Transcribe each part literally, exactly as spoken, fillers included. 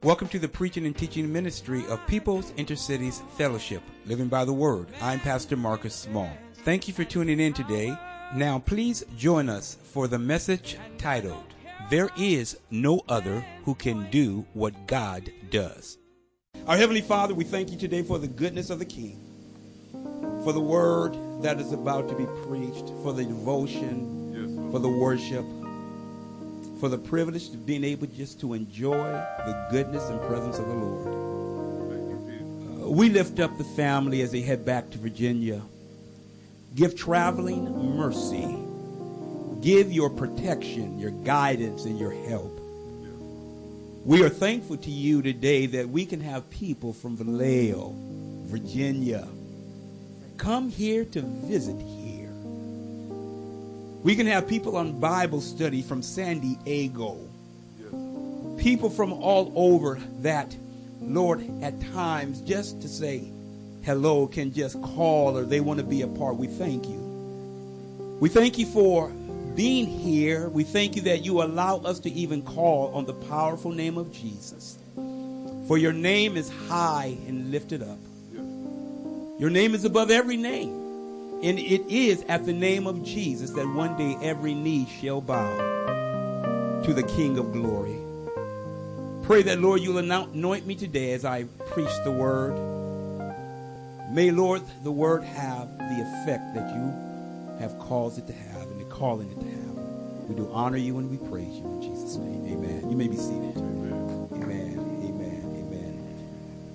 Welcome to the preaching and teaching ministry of People's Intercities Fellowship, Living by the Word. I'm Pastor Marcus Small. Thank you for tuning in today. Now please join us for the message titled, There is No Other Who Can Do What God Does. Our Heavenly Father, we thank you today for the goodness of the King, for the word that is about to be preached, for the devotion, yes, for the worship, for the privilege of being able just to enjoy the goodness and presence of the Lord. Uh, we lift up the family as they head back to Virginia. Give traveling mercy. Give your protection, your guidance, and your help. We are thankful to you today that we can have people from Vallejo, Virginia, come here to visit here. We can have people on Bible study from San Diego. Yes. People from all over that, Lord, at times just to say hello can just call or they want to be a part. We thank you. We thank you for being here. We thank you that you allow us to even call on the powerful name of Jesus. For your name is high and lifted up. Yes. Your name is above every name. And it is at the name of Jesus that one day every knee shall bow to the King of glory. Pray that, Lord, you'll anoint me today as I preach the word. May, Lord, the word have the effect that you have caused it to have and the calling it to have. We do honor you and we praise you in Jesus' name. Amen. You may be seated. Amen. Amen. Amen. Amen.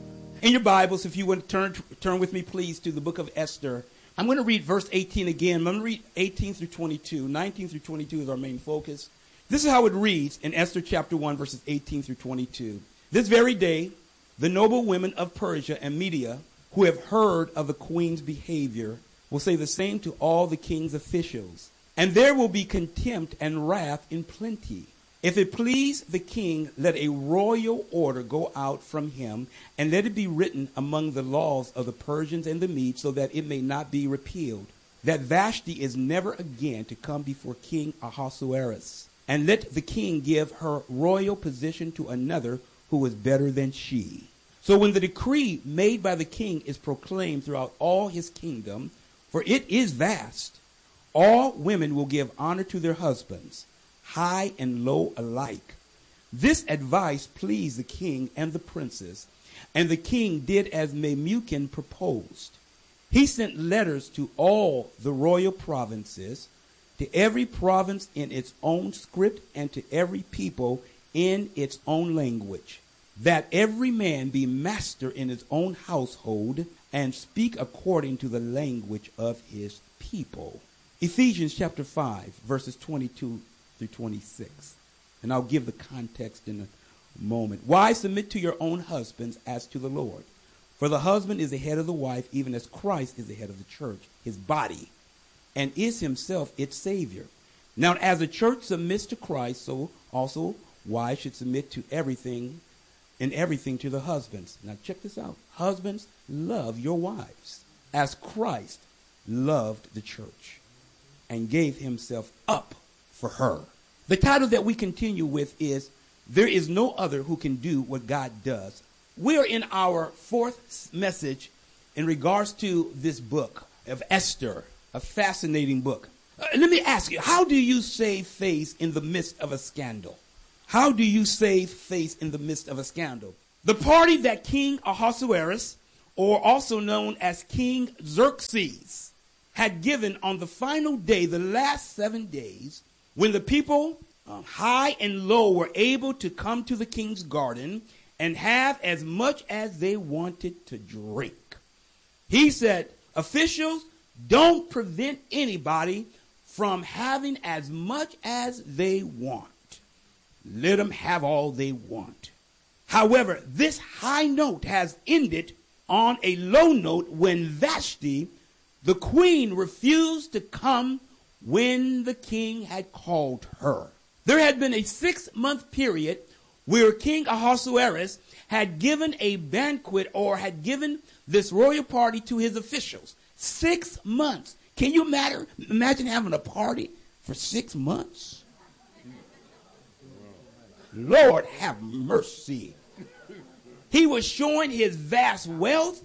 In your Bibles, if you want to turn, turn with me, please, to the book of Esther. I'm going to read verse eighteen again. I'm going to read eighteen through twenty-two. nineteen through twenty-two is our main focus. This is how it reads in Esther chapter one, verses eighteen through twenty-two. This very day, the noble women of Persia and Media, who have heard of the queen's behavior, will say the same to all the king's officials. And there will be contempt and wrath in plenty. If it please the king, let a royal order go out from him, and let it be written among the laws of the Persians and the Medes, so that it may not be repealed, that Vashti is never again to come before King Ahasuerus. And let the king give her royal position to another who is better than she. So when the decree made by the king is proclaimed throughout all his kingdom, for it is vast, all women will give honor to their husbands, high and low alike. This advice pleased the king and the princes, and the king did as Memucan proposed. He sent letters to all the royal provinces, to every province in its own script, and to every people in its own language, that every man be master in his own household, and speak according to the language of his people. Ephesians chapter five, verses twenty-two through twenty-six. And I'll give the context in a moment. Wives, submit to your own husbands as to the Lord. For the husband is the head of the wife, even as Christ is the head of the church, his body, and is himself its Savior. Now, as the church submits to Christ, so also wives should submit to everything and everything to the husbands. Now, check this out. Husbands, love your wives as Christ loved the church and gave himself up for her. The title that we continue with is, There is No Other Who Can Do What God Does. We are in our fourth message in regards to this book of Esther, a fascinating book. Uh, let me ask you, how do you save face in the midst of a scandal? How do you save face in the midst of a scandal? The party that King Ahasuerus, or also known as King Xerxes, had given on the final day, the last seven days, when the people, uh, high and low, were able to come to the king's garden and have as much as they wanted to drink. He said, officials, don't prevent anybody from having as much as they want. Let them have all they want. However, this high note has ended on a low note when Vashti, the queen, refused to come when the king had called her. There had been a six-month period where King Ahasuerus had given a banquet or had given this royal party to his officials. Six months. Can you matter, imagine having a party for six months? Lord have mercy. He was showing his vast wealth.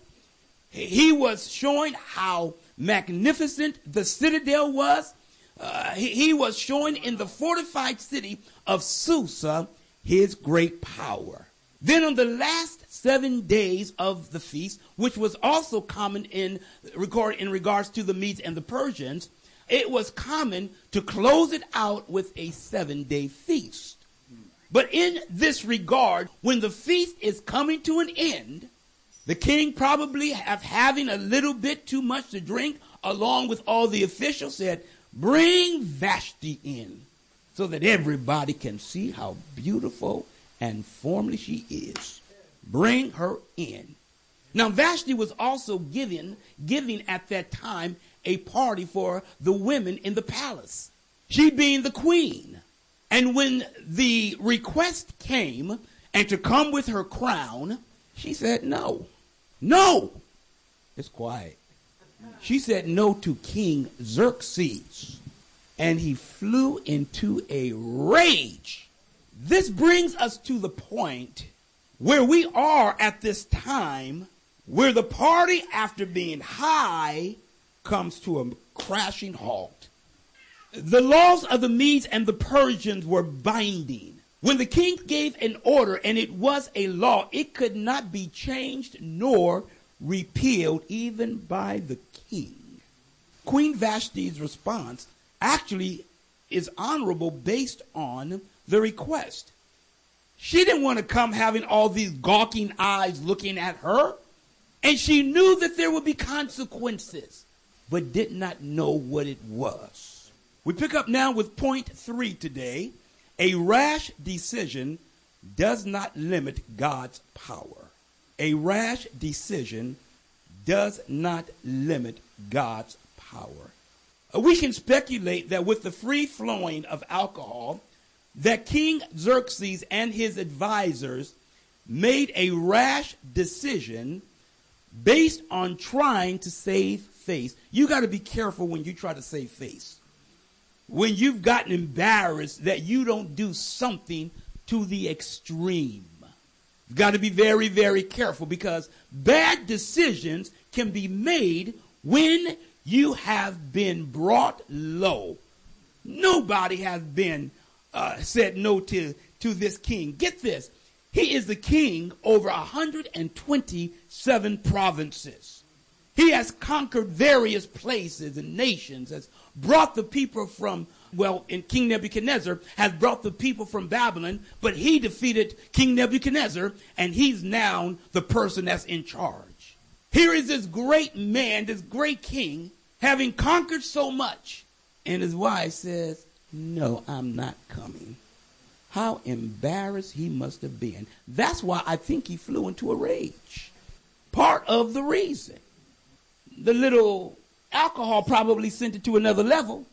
He was showing how magnificent the citadel was. Uh, he, he was showing in the fortified city of Susa his great power. Then on the last seven days of the feast, which was also common in regard in regards to the Medes and the Persians, it was common to close it out with a seven-day feast. But in this regard, when the feast is coming to an end, the king, probably have having a little bit too much to drink, along with all the officials, said, "Bring Vashti in so that everybody can see how beautiful and formally she is. Bring her in." Now, Vashti was also giving, giving at that time a party for the women in the palace, she being the queen. And when the request came and to come with her crown, she said no. No. It's quiet. She said no to King Xerxes, and he flew into a rage. This brings us to the point where we are at this time, where the party, after being high, comes to a crashing halt. The laws of the Medes and the Persians were binding. When the king gave an order and it was a law, it could not be changed nor repealed even by the king. Queen Vashti's response actually is honorable based on the request. She didn't want to come having all these gawking eyes looking at her, and she knew that there would be consequences, but did not know what it was. We pick up now with point three today. A rash decision does not limit God's power. A rash decision does not limit God's power. We can speculate that with the free flowing of alcohol, that King Xerxes and his advisors made a rash decision based on trying to save face. You got to be careful when you try to save face. When you've gotten embarrassed that you don't do something to the extreme. You've got to be very, very careful, because bad decisions can be made when you have been brought low. Nobody has been uh, said no to, to this king. Get this. He is the king over one hundred twenty-seven provinces. He has conquered various places and nations, has brought the people from, well, in King Nebuchadnezzar, has brought the people from Babylon, but he defeated King Nebuchadnezzar, and he's now the person that's in charge. Here is this great man, this great king, having conquered so much, and his wife says, "No, I'm not coming." How embarrassed he must have been. That's why I think he flew into a rage. Part of the reason. The little alcohol probably sent it to another level.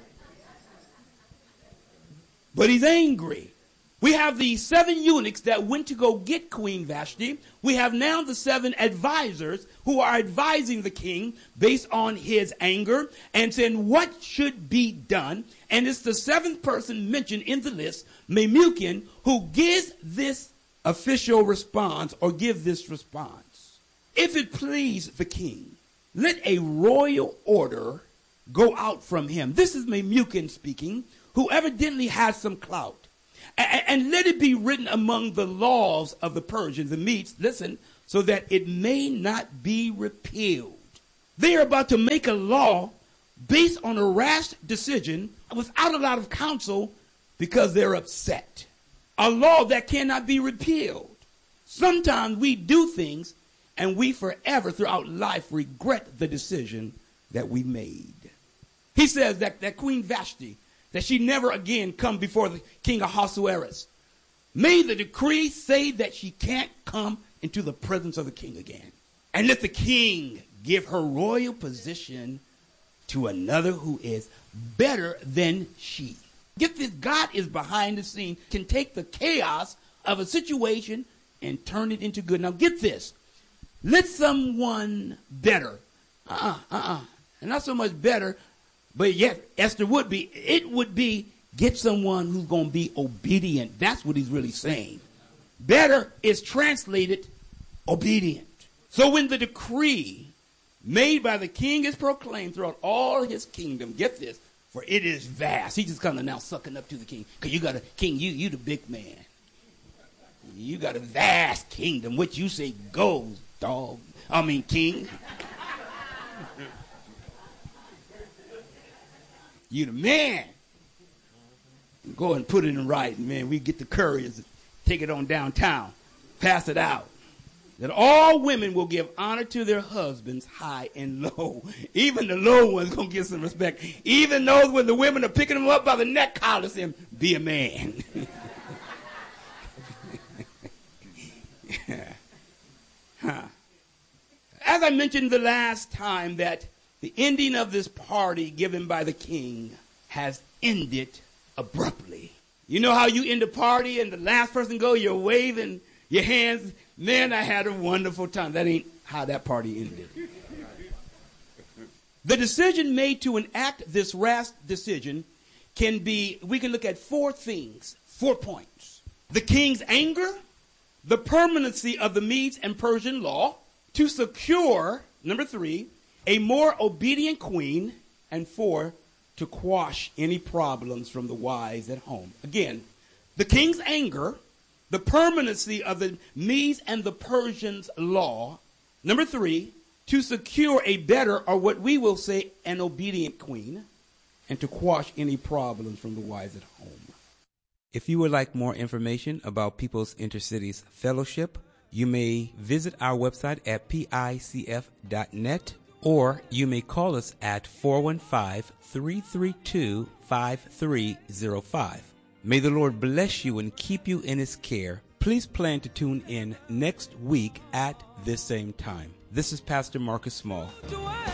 But he's angry. We have the seven eunuchs that went to go get Queen Vashti. We have now the seven advisors who are advising the king based on his anger and saying what should be done. And it's the seventh person mentioned in the list, Memucan, who gives this official response or give this response. If it please the king, let a royal order go out from him. This is Memucan speaking, who evidently has some clout. And, and let it be written among the laws of the Persians, the Medes, listen, so that it may not be repealed. They are about to make a law based on a rash decision without a lot of counsel because they're upset. A law that cannot be repealed. Sometimes we do things and we forever throughout life regret the decision that we made. He says that, that Queen Vashti, that she never again come before the king Ahasuerus. May the decree say that she can't come into the presence of the king again. And let the king give her royal position to another who is better than she. Get this, God is behind the scene, can take the chaos of a situation and turn it into good. Now get this. Let someone better, uh-uh, uh-uh, and not so much better, but yet Esther would be, it would be get someone who's going to be obedient. That's what he's really saying. Better is translated obedient. So when the decree made by the king is proclaimed throughout all his kingdom, get this, for it is vast. He just kind of now sucking up to the king. Because you got a king, you you the big man. You got a vast kingdom. What you say goes, dog. I mean, king. You the man. Go and put it in writing, man. We get the couriers, take it on downtown, pass it out. That all women will give honor to their husbands, high and low. Even the low ones gonna get some respect. Even those when the women are picking them up by the neck collar, saying, "Be a man." Huh. As I mentioned the last time, that the ending of this party given by the king has ended abruptly. You know how you end a party and the last person go, you're waving your hands. Man, I had a wonderful time. That ain't how that party ended. The decision made to enact this rash decision can be, we can look at four things, four points. The king's anger, the permanency of the Medes and Persian law, to secure, number three, a more obedient queen, and four, to quash any problems from the wives at home. Again, the king's anger, the permanency of the Medes and the Persians law, number three, to secure a better, or what we will say, an obedient queen, and to quash any problems from the wives at home. If you would like more information about People's Intercities Fellowship, you may visit our website at P I C F dot net, or you may call us at four one five, three three two, five three zero five. May the Lord bless you and keep you in his care. Please plan to tune in next week at this same time. This is Pastor Marcus Small.